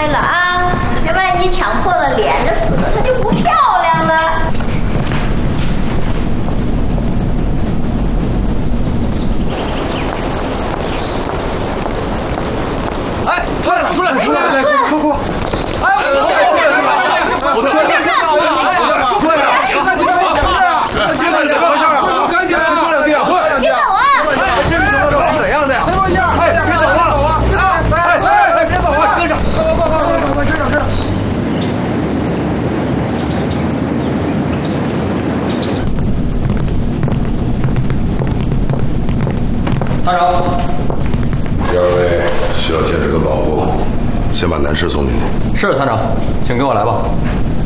开了啊！这万一抢破了脸，这死的它就不漂亮了。 哎，出来，来，快！哎，我特探长， 第二位需要监视跟保护，先把男士送进去。 是探长，请跟我来吧。